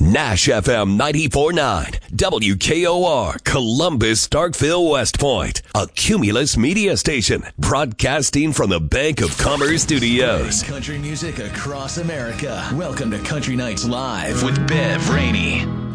Nash FM 94.9, WKOR, Columbus, Starkville, West Point, a Cumulus media station, broadcasting from the Bank of Commerce Studios. Country music across America. Welcome to Country Nights Live with Bev Rainey.